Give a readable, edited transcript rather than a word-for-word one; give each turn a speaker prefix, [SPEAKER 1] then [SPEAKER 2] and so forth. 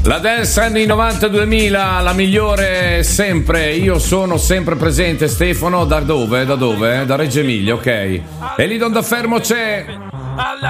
[SPEAKER 1] La dance anni 90-2000, la migliore sempre. Io sono sempre presente. Stefano, da dove? Da Reggio Emilia, ok. E lì Don da Fermo c'è